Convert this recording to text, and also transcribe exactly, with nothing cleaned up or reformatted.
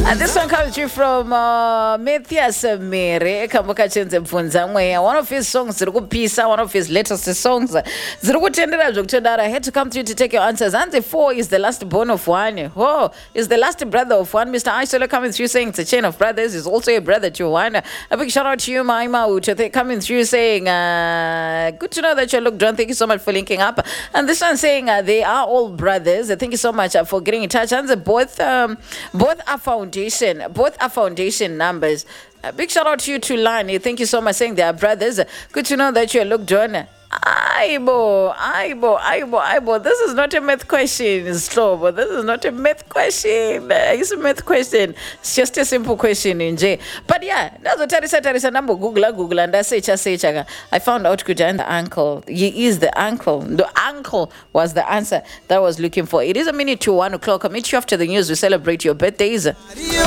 And this one comes to you from uh, Matthias Mere Kamboka Chenze Mfunza. One of his songs, Pisa, one of his latest songs. I had to come to you to take your answers. Ante four is the last born of one. Oh, is the last brother of one. Mister Aishola coming through saying it's a chain of brothers. Is also a brother to one. A big shout out to you, Maima Uche, coming through saying, uh, good to know that you look drunk. Thank you so much for linking up. And this one saying uh, they are all brothers. Thank you so much uh, for getting in touch. And the both, um, both are foundation. Both are foundation numbers. A big shout out to you, Tulani. Thank you so much saying they are brothers. Good to know that you look John. Aibo, Aibo, Aibo, Aibo. This is not a math question, slow, but this is not a math question. It's a math question. It's just a simple question in J. But yeah, that's what Tarisa Tarisa number Google Google and I say say I found out Kujan the uncle. He is the uncle. The uncle was the answer that I was looking for. It is a minute to one o'clock. I'll meet you after the news. We celebrate your birthdays.